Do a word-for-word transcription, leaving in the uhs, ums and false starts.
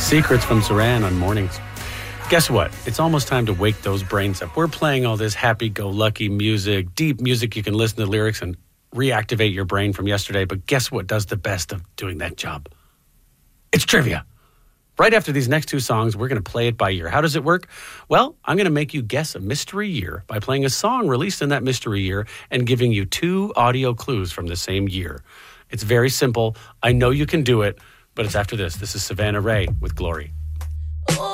Secrets from Saran on Mornings. Guess what? It's almost time to wake those brains up. We're playing all this happy-go-lucky music, deep music. You can listen to the lyrics and reactivate your brain from yesterday. But guess what does the best of doing that job? It's trivia. Right after these next two songs, we're going to play it by ear. How does it work? Well, I'm going to make you guess a mystery year by playing a song released in that mystery year and giving you two audio clues from the same year. It's very simple. I know you can do it, but it's after this. This is Savannah Ray with Glory.